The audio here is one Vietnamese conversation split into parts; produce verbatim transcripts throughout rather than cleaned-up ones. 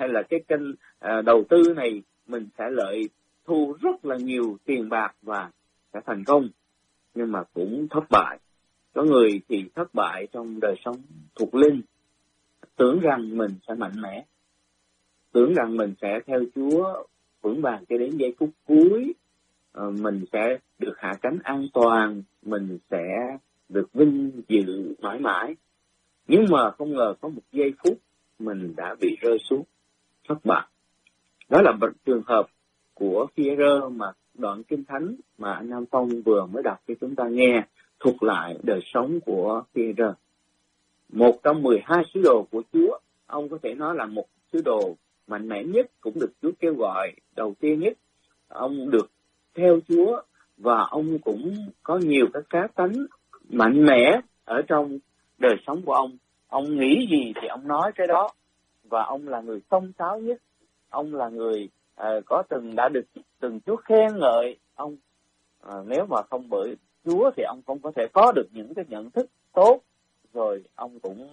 hay là cái kênh uh, đầu tư này mình sẽ lợi thu rất là nhiều tiền bạc và sẽ thành công, nhưng mà cũng thất bại. Có người thì thất bại trong đời sống thuộc linh, tưởng rằng mình sẽ mạnh mẽ, tưởng rằng mình sẽ theo Chúa vững vàng cho đến giây phút cuối, uh, mình sẽ được hạ cánh an toàn, mình sẽ được vinh dự mãi mãi. Nhưng mà không ngờ có một giây phút mình đã bị rơi xuống, thất bại. Đó là trường hợp của Phi-e-rơ mà đoạn Kinh Thánh mà anh Nam Phong vừa mới đọc cho chúng ta nghe, thuộc lại đời sống của Phi-e-rơ. Một trong mười hai sứ đồ của Chúa, ông có thể nói là một sứ đồ mạnh mẽ nhất, cũng được Chúa kêu gọi đầu tiên nhất. Ông được theo Chúa và ông cũng có nhiều cái cá tánh mạnh mẽ ở trong đời sống của ông. Ông nghĩ gì thì ông nói cái đó, và ông là người xông xáo nhất. Ông là người uh, có từng đã được từng Chúa khen ngợi ông. Uh, nếu mà không bởi Chúa thì ông không có thể có được những cái nhận thức tốt. Rồi ông cũng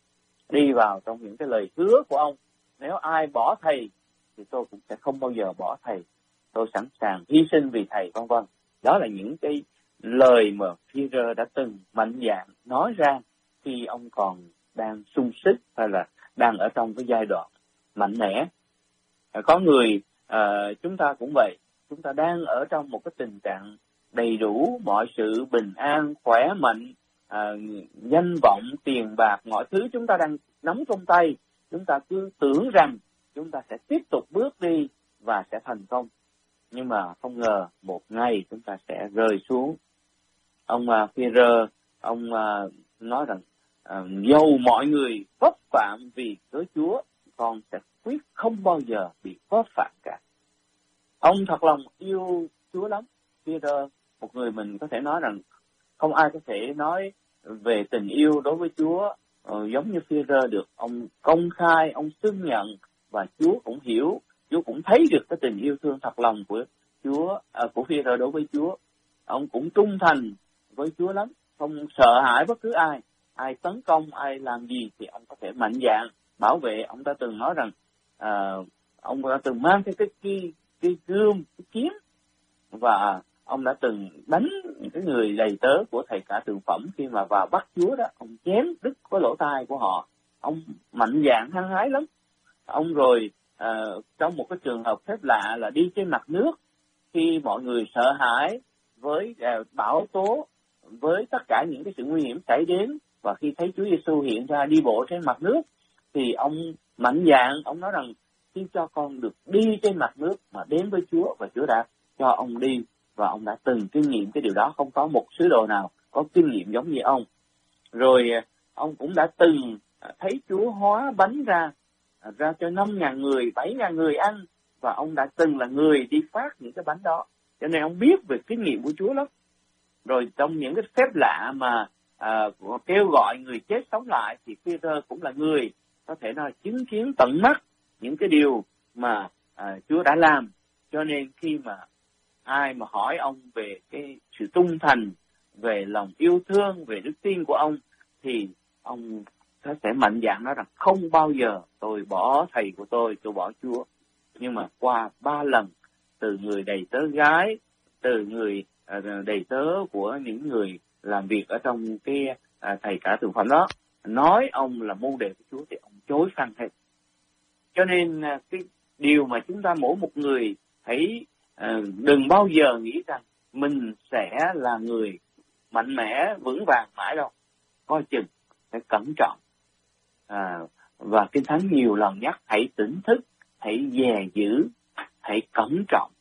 đi vào trong những cái lời hứa của ông. Nếu ai bỏ thầy thì tôi cũng sẽ không bao giờ bỏ thầy. Tôi sẵn sàng hy sinh vì thầy, vân vân. Đó là những cái lời mà Phi-e-rơ đã từng mạnh dạn nói ra khi ông còn đang sung sức hay là đang ở trong cái giai đoạn mạnh mẽ. Có người uh, chúng ta cũng vậy, chúng ta đang ở trong một cái tình trạng đầy đủ mọi sự bình an, khỏe mạnh, uh, danh vọng, tiền bạc, mọi thứ chúng ta đang nắm trong tay. Chúng ta cứ tưởng rằng chúng ta sẽ tiếp tục bước đi và sẽ thành công. Nhưng mà không ngờ một ngày chúng ta sẽ rơi xuống. Ông uh, Phi-e-rơ, ông uh, nói rằng uh, dầu mọi người vấp phạm vì cớ Chúa, con sẽ quyết không bao giờ bị vấp phạm cả. Ông thật lòng yêu Chúa lắm. Phi-e-rơ, một người mình có thể nói rằng không ai có thể nói về tình yêu đối với Chúa uh, giống như Phi-e-rơ được. Ông công khai, ông xưng nhận, và Chúa cũng hiểu, Chúa cũng thấy được cái tình yêu thương thật lòng của Chúa, uh, của Phi-e-rơ đối với Chúa. Ông cũng trung thành với Chúa lắm, không sợ hãi bất cứ ai. Ai tấn công, ai làm gì thì ông có thể mạnh dạn bảo vệ. Ông đã từng nói rằng uh, ông đã từng mang theo cái cái cái gươm, cái kiếm, và ông đã từng đánh những cái người đầy tớ của thầy cả thượng phẩm khi mà vào bắt Chúa đó, ông chém đứt cái lỗ tai của họ. Ông mạnh dạn hăng hái lắm. Ông rồi uh, trong một cái trường hợp phép lạ là đi trên mặt nước, khi mọi người sợ hãi với uh, bão tố, với tất cả những cái sự nguy hiểm xảy đến, và khi thấy Chúa Giêsu hiện ra đi bộ trên mặt nước, thì ông mạnh dạn, ông nói rằng xin cho con được đi trên mặt nước mà đến với Chúa, và Chúa đã cho ông đi, và ông đã từng kinh nghiệm cái điều đó. Không có một sứ đồ nào có kinh nghiệm giống như ông. Rồi ông cũng đã từng thấy Chúa hóa bánh ra, ra cho năm ngàn người, bảy ngàn người ăn, và ông đã từng là người đi phát những cái bánh đó. Cho nên ông biết về kinh nghiệm của Chúa lắm. Rồi trong những cái phép lạ mà à, kêu gọi người chết sống lại, thì Phi-e-rơ cũng là người có thể nói chứng kiến tận mắt những cái điều mà à, Chúa đã làm. Cho nên khi mà ai mà hỏi ông về cái sự trung thành, về lòng yêu thương, về đức tin của ông, thì ông sẽ mạnh dạn nói rằng không bao giờ tôi bỏ thầy của tôi, tôi bỏ Chúa. Nhưng mà qua ba lần, từ người đầy tớ gái, từ người uh, đầy tớ của những người làm việc ở trong cái uh, thầy cả thượng phẩm đó, nói ông là môn đệ của Chúa, thì ông chối phăng hết. Cho nên uh, cái điều mà chúng ta mỗi một người hãy uh, đừng bao giờ nghĩ rằng mình sẽ là người mạnh mẽ, vững vàng mãi đâu. Coi chừng, phải cẩn trọng. À, và Kinh Thánh nhiều lần nhắc hãy tỉnh thức, hãy dè giữ, hãy cẩn trọng.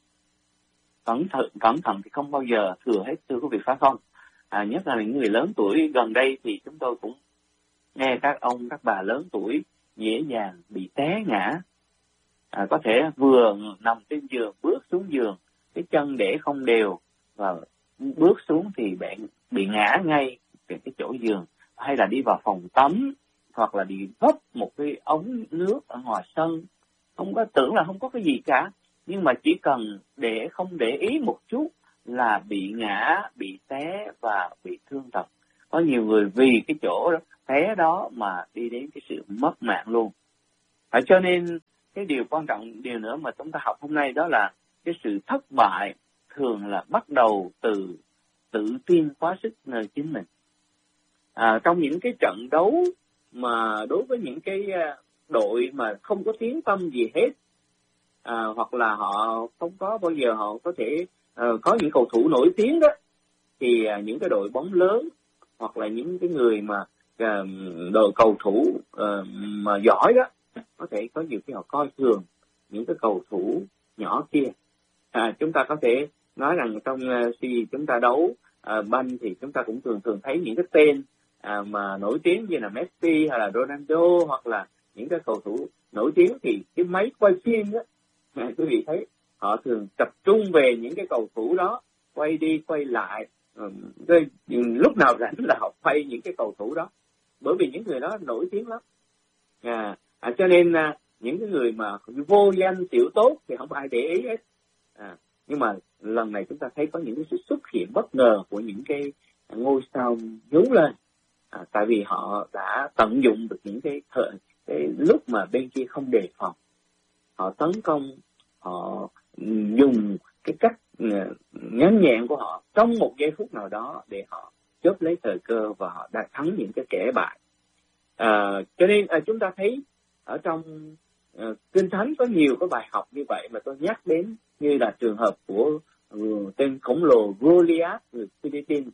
Cẩn thận, cẩn thận thì không bao giờ thừa hết, thưa quý vị, phải không? À, nhất là những người lớn tuổi. Gần đây thì chúng tôi cũng nghe các ông, các bà lớn tuổi dễ dàng bị té ngã. À, có thể vừa nằm trên giường, bước xuống giường, cái chân để không đều, và bước xuống thì bị, bị ngã ngay về cái chỗ giường. Hay là đi vào phòng tắm, hoặc là đi vấp một cái ống nước ở ngoài sân. Không có tưởng là không có cái gì cả, nhưng mà chỉ cần để không để ý một chút là bị ngã, bị té và bị thương tật. Có nhiều người vì cái chỗ đó, té đó mà đi đến cái sự mất mạng luôn. À, cho nên cái điều quan trọng, điều nữa mà chúng ta học hôm nay đó là cái sự thất bại thường là bắt đầu từ tự tin quá sức nơi chính mình. À, trong những cái trận đấu mà đối với những cái đội mà không có tiếng tăm gì hết, à, hoặc là họ không có bao giờ họ có thể uh, có những cầu thủ nổi tiếng đó, thì uh, những cái đội bóng lớn hoặc là những cái người mà uh, đội cầu thủ uh, mà giỏi đó, có thể có nhiều khi họ coi thường những cái cầu thủ nhỏ kia. À, chúng ta có thể nói rằng trong uh, khi chúng ta đấu uh, banh thì chúng ta cũng thường thường thấy những cái tên à, mà nổi tiếng như là Messi hay là Ronaldo, hoặc là những cái cầu thủ nổi tiếng, thì cái máy quay phim đó, à, quý vị thấy họ thường tập trung về những cái cầu thủ đó, quay đi quay lại, um, rồi, lúc nào rảnh là họ quay những cái cầu thủ đó, bởi vì những người đó nổi tiếng lắm. À, à, cho nên à, những cái người mà vô danh tiểu tốt thì không ai để ý hết. À, nhưng mà lần này chúng ta thấy có những cái sự xuất hiện bất ngờ của những cái ngôi sao nhú lên. À, tại vì họ đã tận dụng được những cái, thời, cái lúc mà bên kia không đề phòng, họ tấn công, họ dùng cái cách nhanh nhẹn của họ trong một giây phút nào đó để họ chớp lấy thời cơ và họ đã thắng những cái kẻ bại. À, cho nên à, chúng ta thấy ở trong à, Kinh Thánh có nhiều cái bài học như vậy mà tôi nhắc đến, như là trường hợp của uh, tên khổng lồ Goliath người Philippines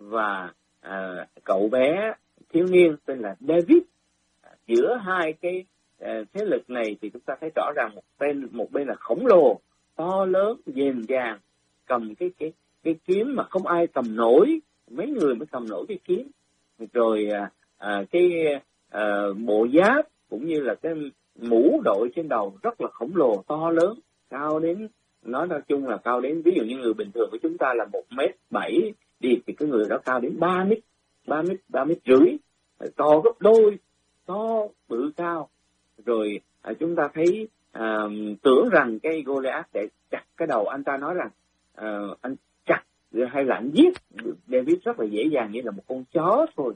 và à, cậu bé thiếu niên tên là David. À, giữa hai cái à, thế lực này thì chúng ta thấy rõ ràng một bên một bên là khổng lồ to lớn dền dàng, cầm cái cái cái kiếm mà không ai cầm nổi, mấy người mới cầm nổi cái kiếm, rồi à, à, cái à, bộ giáp cũng như là cái mũ đội trên đầu rất là khổng lồ to lớn, cao đến, nói nói chung là cao đến, ví dụ như người bình thường của chúng ta là một mét bảy đi, thì cái người đó cao đến ba mét, ba mét, ba mét rưỡi, to gấp đôi, to bự cao. Rồi à, chúng ta thấy à, tưởng rằng cái Goliath để chặt cái đầu anh ta, nói rằng à, anh chặt hay là anh giết David rất là dễ dàng, như là một con chó thôi.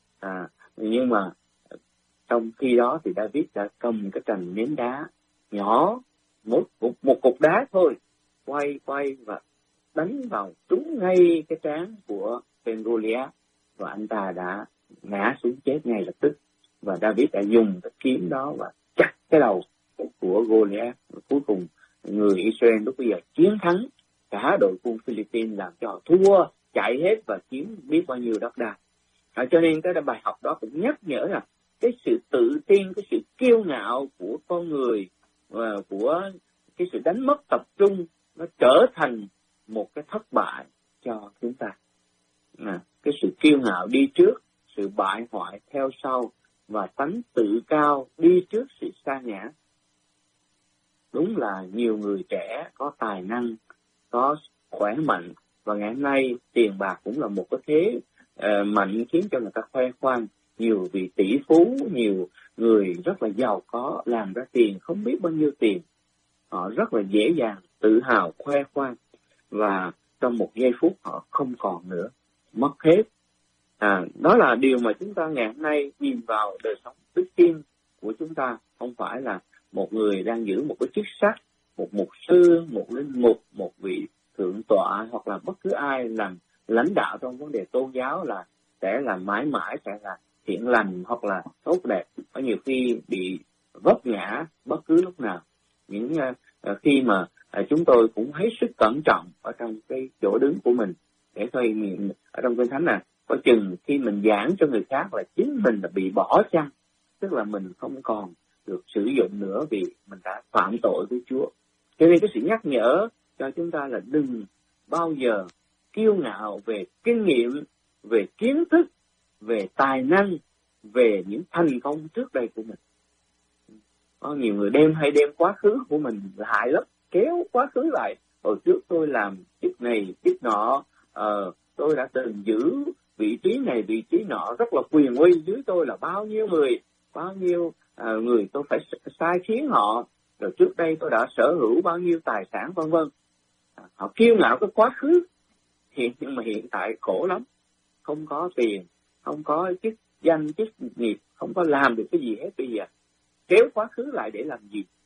À, nhưng mà trong khi đó thì David đã cầm cái trành nến đá nhỏ, một, một, một cục đá thôi, quay quay và đánh vào trúng ngay cái trán của tên Goliath, và anh ta đã ngã xuống chết ngay lập tức. Và David đã dùng cái kiếm đó và chặt cái đầu của Goliath. Và cuối cùng người Israel lúc bây giờ chiến thắng cả đội quân Philippines, làm cho họ thua chạy hết và chiếm biết bao nhiêu đất đai. À, cho nên cái bài học đó cũng nhắc nhở là cái sự tự tin, cái sự kiêu ngạo của con người và của cái sự đánh mất tập trung, nó trở thành một cái thất bại cho chúng ta. À, cái sự kiêu ngạo đi trước, sự bại hoại theo sau, và tánh tự cao đi trước sự sa ngã. Đúng là nhiều người trẻ có tài năng, có khỏe mạnh, và ngày hôm nay tiền bạc cũng là một cái thế uh, mạnh khiến cho người ta khoe khoang. Nhiều vị tỷ phú, nhiều người rất là giàu có, làm ra tiền không biết bao nhiêu tiền, họ rất là dễ dàng tự hào khoe khoang, và trong một giây phút họ không còn nữa, mất hết. À, đó là điều mà chúng ta ngày hôm nay nhìn vào đời sống đức tin của chúng ta. Không phải là một người đang giữ một cái chức sắc, một mục sư, một linh mục, một vị thượng tọa, hoặc là bất cứ ai làm lãnh đạo trong vấn đề tôn giáo là sẽ là mãi mãi sẽ là thiện lành hoặc là tốt đẹp. Có nhiều khi bị vấp ngã bất cứ lúc nào. Những uh, khi mà uh, chúng tôi cũng hết sức cẩn trọng ở trong cái chỗ đứng của mình, để thôi mình ở trong Kinh Thánh này có chừng khi mình giảng cho người khác là chính mình là bị bỏ chăng, tức là mình không còn được sử dụng nữa vì mình đã phạm tội với Chúa. Cho nên cái sự nhắc nhở cho chúng ta là đừng bao giờ kiêu ngạo về kinh nghiệm, về kiến thức, về tài năng, về những thành công trước đây của mình. Có nhiều người đem hay đem quá khứ của mình lại lắm, kéo quá khứ lại. Hồi trước tôi làm chức này, chức nọ, uh, tôi đã từng giữ vị trí này, vị trí nọ, rất là quyền uy, dưới tôi là bao nhiêu người, bao nhiêu uh, người tôi phải sai khiến họ, rồi trước đây tôi đã sở hữu bao nhiêu tài sản, vân vân. Uh, họ kiêu ngạo cái quá khứ, hiện nhưng mà hiện tại khổ lắm, không có tiền, không có chức danh, chức nghiệp, không có làm được cái gì hết bây giờ. kéo quá khứ lại để làm gì?